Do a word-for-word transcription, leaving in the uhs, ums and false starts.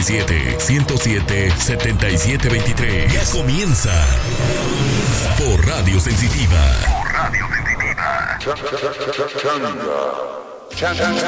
siete, ciento siete, setenta y siete veintitrés. Ya comienza por Radio Sensitiva. Por Radio Sensitiva.